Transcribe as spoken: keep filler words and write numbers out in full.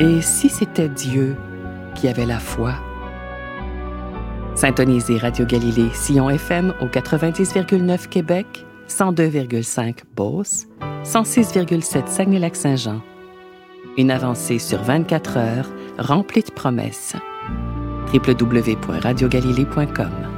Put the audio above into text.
Et si c'était Dieu qui avait la foi? Syntonisez Radio Galilée Sion F M au quatre-vingt-dix virgule neuf Québec, cent deux virgule cinq Beauce, cent six virgule sept Saguenay-Lac-Saint-Jean. Une avancée sur vingt-quatre heures remplie de promesses. w w w point radio galilée point com